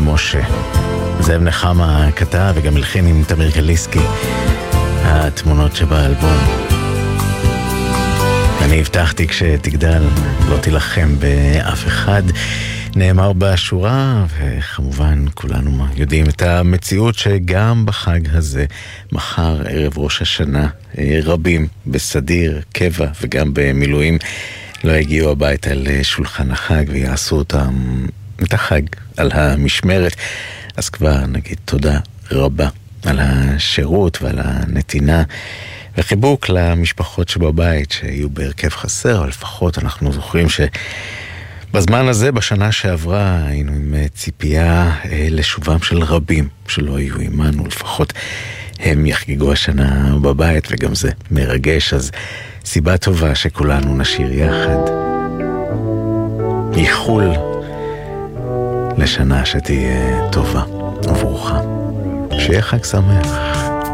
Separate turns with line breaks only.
משה. זאב נחמה כתב וגם הלחין עם תמיר קליסקי התמונות שבאלבום. אני הבטחתי כשתגדל לא תילחם באף אחד, נאמר בשורה, וכמובן כולנו יודעים את המציאות שגם בחג הזה, מחר ערב ראש השנה, רבים בסדיר, קבע וגם במילואים לא הגיעו הביתה לשולחן החג ויעשו אותם את החג על המשמרת. אז כבר נגיד תודה רבה על השירות ועל הנתינה, וחיבוק למשפחות שבבית שיהיו בהרכב חסר, אבל לפחות אנחנו זוכרים שבזמן הזה, בשנה שעברה, היינו עם ציפייה לשובם של רבים שלא היו עימנו, לפחות הם יחגגו השנה בבית, וגם זה מרגש, אז סיבה טובה שכולנו נשיר יחד. איחול לשנה שתהיה טובה וברוכה. שיהיה חג שמח.